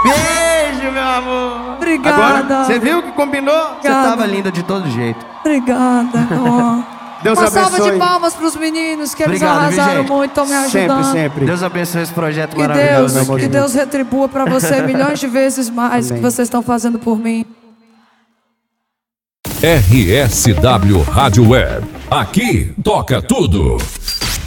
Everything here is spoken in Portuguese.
Beijo, meu amor. Obrigada. Agora, você viu que combinou? Você tava linda de todo jeito. Obrigada. Deus Uma abençoe. salva de palmas pros meninos, que eles Obrigado, arrasaram gente. muito, estão me ajudando. Sempre. Deus abençoe esse projeto Que maravilhoso. Deus, que Deus retribua pra você milhões de vezes mais que vocês estão fazendo por mim. RSW Rádio Web. Aqui toca tudo.